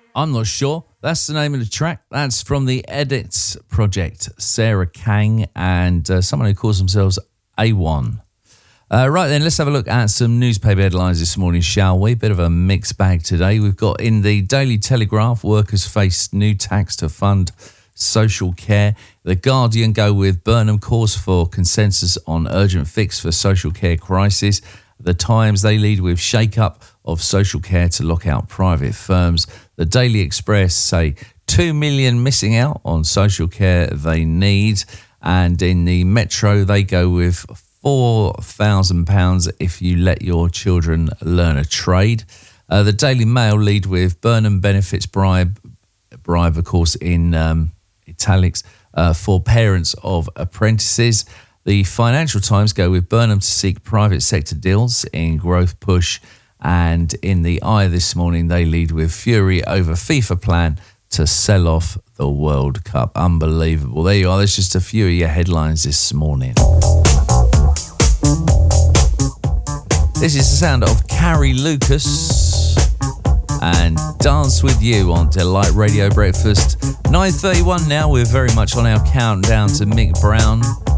I'm not sure. That's the name of the track. That's from the Edits project, Sarah Kang and someone who calls themselves A1. Right then, let's have a look at some newspaper headlines this morning, shall we? Bit of a mixed bag today. We've got in the Daily Telegraph, workers face new tax to fund social care. The Guardian go with Burnham calls for consensus on urgent fix for social care crisis. The Times, they lead with shake-up of social care to lock out private firms. The Daily Express say 2 million missing out on social care they need. And in the Metro, they go with £4,000 if you let your children learn a trade. The Daily Mail lead with Burnham benefits bribe of course in italics, for parents of apprentices. The Financial Times go with Burnham to seek private sector deals in growth push. And in the Eye this morning, they lead with fury over FIFA plan to sell off the World Cup. Unbelievable. There you are. There's just a few of your headlines this morning. This is the sound of Carrie Lucas and Dance With You on Delight Radio Breakfast. 9:31 now. We're very much on our countdown to Mick Brown.